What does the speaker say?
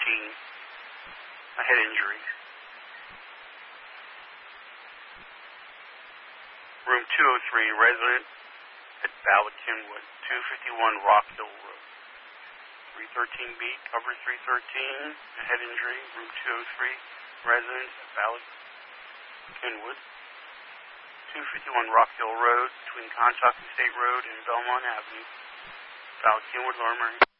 a head injury. Room 203, resident at Ballard Kenwood, 251 Rock Hill Road. 313B, cover 313, a head injury. Room 203, resident at Ballard Kenwood, 251 Rock Hill Road, between Conshohocken State Road and Belmont Avenue. Ballard Kenwood, Lower Merion.